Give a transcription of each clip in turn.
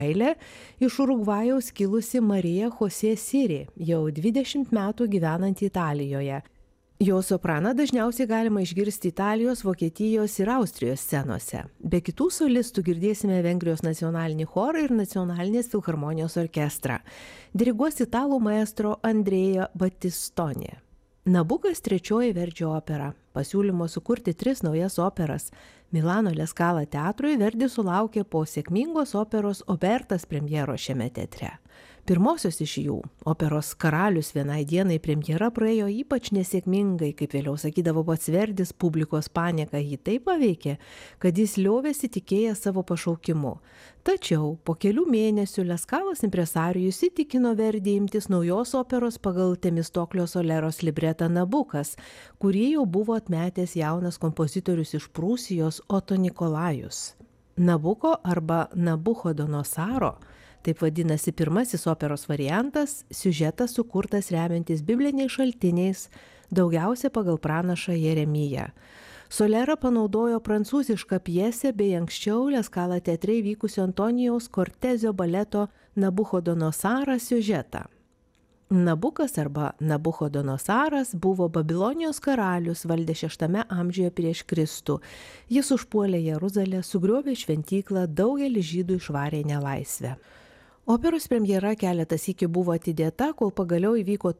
Abigailė iš Urugvajaus kilusi Marija José Siri, jau 20 metų gyvenanti Italijoje. Jo sopraną dažniausiai galima išgirsti Italijos, Vokietijos ir Austrijos scenose. Be kitų solistų girdėsime Vengrijos nacionalinį chorą ir nacionalinės filharmonijos orkestrą. Diriguos italų maestro Andrea Battistoni. Nabukas trečioji Verdžio opera. Pasiūlymo sukurti 3 naujas operas. Milano Leskala teatrui Verdis sulaukė po sėkmingos operos Obertas premjero šiame teatre. Pirmosios iš jų, operos Karalius vienai dienai premjera praėjo ypač nesėkmingai, kaip vėliau sakydavo pats Verdis, publikos panieka jį taip paveikė, kad jis liovėsi tikėjęs savo pašaukimu. Tačiau po kelių mėnesių Leskalos impresarijus įtikino Verdį imtis naujos operos pagal Temistoklio Soleros libretą Nabukas, kurį jau buvo atmetęs jaunas kompozitorius iš Prūsijos Oto Nikolajus. Nabuko arba Nabuchodonosaro, taip vadinasi pirmasis operos variantas, siužetas sukurtas remiantis bibliniais šaltiniais, daugiausia pagal pranašą Jeremiją. Solera panaudojo prancūzišką pjesę bei anksčiau Leskala teatre vykusio Antonijaus Kortezio baleto Nabuchodonosaras siužetą. Nabukas arba Nabuchodonosaras buvo Babilonijos karalius, valdė 6 amžiuje prieš Kristų. Jis užpuolė Jeruzalę, sugriovė šventyklą, daugelį žydų išvarė į nelaisvę. Operos premjera keletas sykių buvo atidėta, kol pagaliau įvyko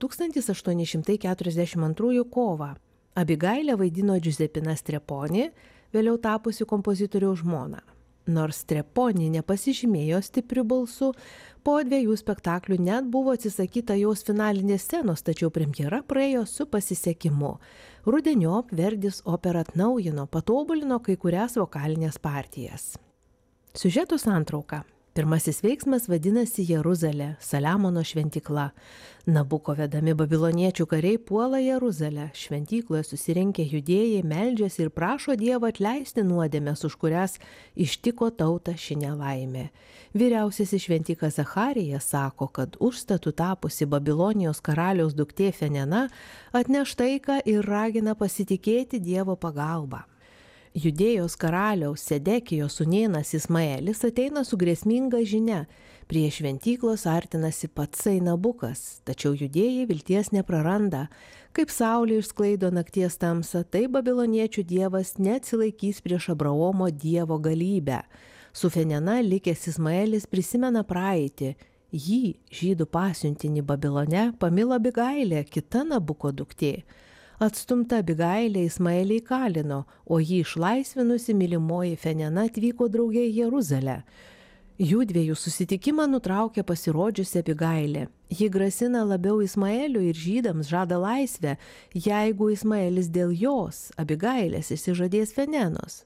1842 kovą. Abigailę vaidino Giuseppina Streponi, vėliau tapusi kompozitoriaus žmona. Nors Streponi nepasižymėjo stipriu balsu, po 2 spektaklių net buvo atsisakyta jos finalinės scenos, tačiau premjera praėjo su pasisekimu. Rudeniop Verdis operą atnaujino, patobulino kai kurias vokalinės partijas. Siužeto santrauka. Pirmasis veiksmas vadinasi Jeruzalė, Saliamono šventykla. Nabuko vedami babiloniečių kariai puola Jeruzalę. Šventykloje susirinkę judėjai meldžiasi ir prašo Dievą atleisti nuodėmes, už kurias ištiko tautą ši nelaimė. Vyriausiasis šventikas Zacharijas sako, kad užstatu tapusi Babilonijos karaliaus duktė Fenena atneš taiką ir ragina pasitikėti Dievo pagalbą. Judėjos karaliaus Sedekijos sūnėnas Ismaelis ateina su grėsminga žinia. Prie šventyklos artinasi patsai Nabukas, tačiau judėjai vilties nepraranda. Kaip saulė išsklaido nakties tamsą, tai babiloniečių dievas neatsilaikys prieš Abraomo dievo galybę. Su Fenena likęs Ismaelis prisimena praeitį. Jį, žydų pasiuntinį Babilone, pamilo Abigailė, kita Nabuko duktė. Atstumta Abigailė Ismaelį įkalino, o jį išlaisvinusi mylimoji Fenena atvyko drauge į Jeruzalę. Jų dviejų susitikimą nutraukė pasirodžiusi Abigailė. Ji grasina labiau Ismaeliui ir žydams žada laisvę, jeigu Ismaelis dėl jos, Abigailės, išsižadės Fenenos.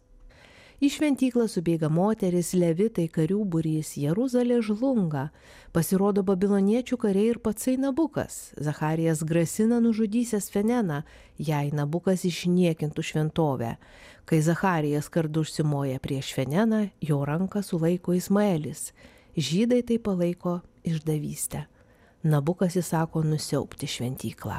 Į šventyklą subėga moteris, levitai, karių būrys, Jeruzalė žlunga. Pasirodo babiloniečių kariai ir patsai Nabukas. Zacharijas grasina nužudysias Feneną, jei Nabukas išniekintų šventovę. Kai Zacharijas kardu užsimoja prieš Feneną, jo ranką sulaiko Ismaelis. Žydai tai palaiko išdavystę. Nabukas įsako nusiaubti šventyklą.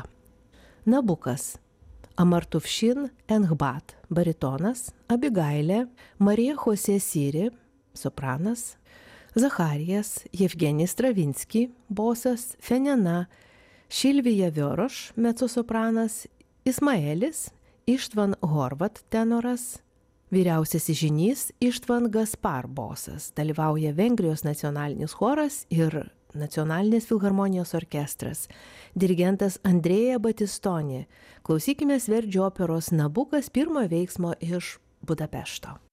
Nabukas. Amartuvšin Enhbat, baritonas, Abigailė, Marija José Siri, sopranas, Zacharijas, Jevgenijus Stravinski, bosas, Fenena, Šilvija Vioroš, mecosopranas, Ismaelis, Ištvan Horvat, tenoras, vyriausiasis žynys Ištvan Gaspar, bosas, dalyvauja Vengrijos nacionalinis choras ir Nacionalinės filharmonijos orkestras, dirigentas Andrea Battistoni. Klausykime Verdžio operos Nabukas pirmojo veiksmo iš Budapešto.